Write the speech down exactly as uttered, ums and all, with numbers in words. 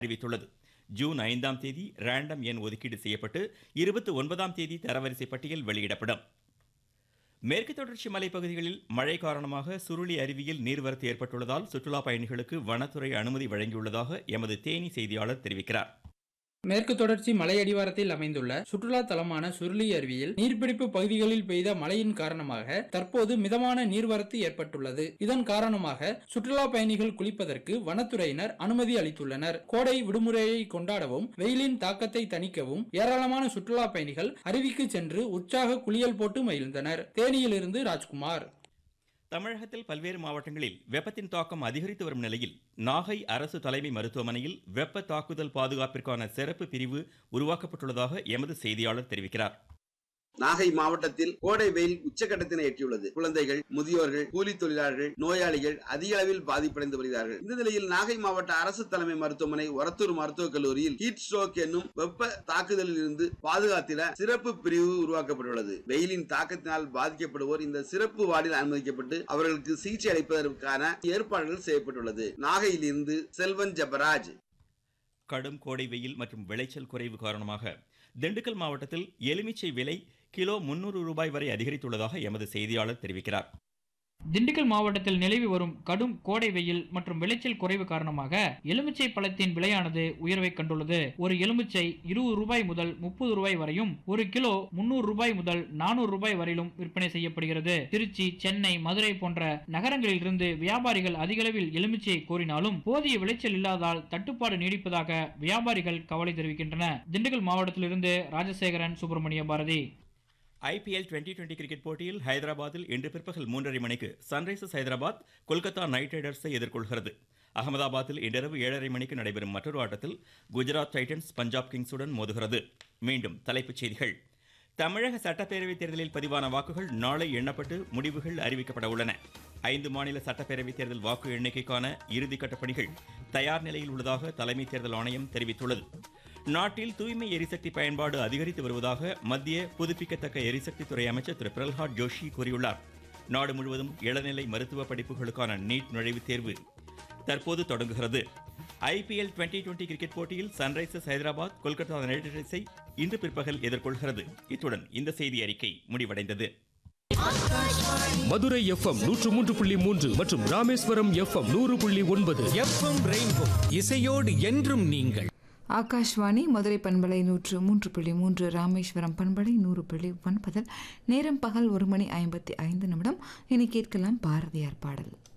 அறிவித்துள்ளது. ஜூன் ஐந்தாம் தேதி ரேண்டம் எண் ஒதுக்கீடு செய்யப்பட்டு இருபத்தி ஒன்பதாம் தேதி தரவரிசை பட்டியல் வெளியிடப்படும். மேற்கு தொடர்ச்சி மலைப்பகுதிகளில் மழை காரணமாக சுருளி அருவியில் நீர்வரத்து ஏற்பட்டுள்ளதால் சுற்றுலா பயணிகளுக்கு வனத்துறை அனுமதி வழங்கியுள்ளதாக எமது தேனி செய்தியாளர் தெரிவிக்கிறார். மேற்கு தொடர்ச்சி மலையடிவாரத்தில் அமைந்துள்ள சுற்றுலா தலமான சுருளி அருவியில் நீர்பிடிப்பு பகுதிகளில் பெய்த மழையின் காரணமாக தற்போது மிதமான நீர்வரத்து ஏற்பட்டுள்ளது. இதன் காரணமாக சுற்றுலா பயணிகள் குளிப்பதற்கு வனத்துறையினர் அனுமதி அளித்துள்ளனர். கோடை விடுமுறையை கொண்டாடவும் வெயிலின் தாக்கத்தை தணிக்கவும் ஏராளமான சுற்றுலா பயணிகள் அருவிக்கு சென்று உற்சாக குளியல் போட்டு மகிழ்ந்தனர். தேனியிலிருந்து ராஜ்குமார். தமிழகத்தில் பல்வேறு மாவட்டங்களில் வெப்பத்தின் தாக்கம் அதிகரித்து வரும் நிலையில் நாகை அரசு தலைமை மருத்துவமனையில் வெப்ப தாக்குதல் பாதுகாப்பிற்கான சிறப்பு பிரிவு உருவாக்கப்பட்டுள்ளதாக எமது செய்தியாளர் தெரிவிக்கிறார். நாகை மாவட்டத்தில் கோடை வெயில் உச்சகட்டத்தினை எட்டியுள்ளது. குழந்தைகள், முதியோர்கள், கூலி தொழிலாளர்கள், நோயாளிகள் அதிக அளவில் பாதிப்படைந்து வருகிறார்கள். இந்த நிலையில் நாகை மாவட்ட அரசு தலைமை மருத்துவமனை ஒரத்தூர் மருத்துவக் கல்லூரியில் ஹீட் ஸ்ட்ரோக் என்னும் வெப்ப தாக்குதலில் இருந்து பாதுகாத்திட சிறப்பு பிரிவு உருவாக்கப்பட்டுள்ளது. வெயிலின் தாக்கத்தினால் பாதிக்கப்படுவோர் இந்த சிறப்பு வார்டில் அனுமதிக்கப்பட்டு அவர்களுக்கு சிகிச்சை அளிப்பதற்கான ஏற்பாடுகள் செய்யப்பட்டுள்ளது. நாகையில் இருந்து செல்வன் ஜபராஜ். கடும் கோடை வெயில் மற்றும் விளைச்சல் குறைவு காரணமாக திண்டுக்கல் மாவட்டத்தில் எலுமிச்சை விலை கிலோ முன்னூறு ரூபாய் வரை அதிகரித்துள்ளதாக எமது செய்தியாளர் தெரிவிக்கிறார். திண்டுக்கல் மாவட்டத்தில் நிலவி வரும் கடும் கோடை வெயில் மற்றும் விளைச்சல் குறைவு காரணமாக எலுமிச்சை பழத்தின் விலையானது உயர்வை கண்டுள்ளது. ஒரு எலுமிச்சை இருபது ரூபாய் முதல் முப்பது ரூபாய் வரையும், ஒரு கிலோ முன்னூறு ரூபாய் முதல் நானூறு ரூபாய் வரையிலும் விற்பனை செய்யப்படுகிறது. திருச்சி, சென்னை, மதுரை போன்ற நகரங்களில் இருந்து வியாபாரிகள் அதிக அளவில் எலுமிச்சை கோரினாலும் போதிய விளைச்சல் இல்லாதால் தட்டுப்பாடு நீடிப்பதாக வியாபாரிகள் கவலை தெரிவிக்கின்றனர். திண்டுக்கல் மாவட்டத்திலிருந்து Rajasekaran, Subramaniya Bharathi. IPL twenty twenty cricket போட்டியில் ஹைதராபாத்தில் இன்று பிற்பகல் மூன்றரை மணிக்கு சன்ரைசர்ஸ் ஹைதராபாத் கொல்கத்தா நைட் ரைடர்ஸை எதிர்கொள்கிறது. அகமதாபாத்தில் இன்றிரவு ஏழரை மணிக்கு நடைபெறும் மற்றொரு ஆட்டத்தில் குஜராத் டைட்டன்ஸ் பஞ்சாப் கிங்ஸுடன் மோதுகிறது. மீண்டும் தலைப்புச் செய்திகள். தமிழக சட்டப்பேரவைத் தேர்தலில் பதிவான வாக்குகள் நாளை எண்ணப்பட்டு முடிவுகள் அறிவிக்கப்பட உள்ளன. ஐந்து மாநில சட்டப்பேரவைத் தேர்தல் வாக்கு எண்ணிக்கைக்கான இறுதிக்கட்ட பணிகள் தயார் நிலையில் உள்ளதாக தலைமை தேர்தல் ஆணையம் தெரிவித்துள்ளது. நாட்டில் தூய்மை எரிசக்தி பயன்பாடு அதிகரித்து வருவதாக மத்திய புதுப்பிக்கத்தக்க எரிசக்தி துறை அமைச்சர் திரு பிரல்ஹாத் ஜோஷி கூறியுள்ளார். நாடு முழுவதும் இளநிலை மருத்துவ படிப்புகளுக்கான நீட் நுழைவுத் தேர்வு தற்போது தொடங்குகிறது. ஐபிஎல் டுவெண்டி டுவெண்டி கிரிக்கெட் போட்டியில் சன்ரைசர்ஸ் ஹைதராபாத் கொல்கத்தா நைட் ரைடர்ஸை இன்று பிற்பகல் எதிர்கொள்கிறது. இத்துடன் இந்த செய்தி அறிக்கை முடிவடைந்தது. மதுரை எஃப்எம் நூற்று மூன்று புள்ளி மூன்று மற்றும் ராமேஸ்வரம் எஃப்எம் நூறு புள்ளி ஒன்பது. எஃப்எம் ரெயின்போ இசையோடு என்றும் நீங்கள். ஆகாஷ்வாணி மதுரை பண்பலை நூற்று மூன்று புள்ளி மூன்று, ராமேஸ்வரம் பண்பலை நூறு புள்ளி ஒன்பதில் நேரம் பகல் ஒரு மணி ஐம்பத்தி ஐந்து நிமிடம். இனி கேட்கலாம் பாரதியார் பாடல்.